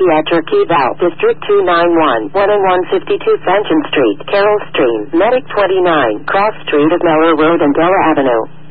Pediatric Eval, District 291, 1 and 152 Fenton Street, Carroll Stream, Medic 29, Cross Street of Mellor Road and Della Avenue.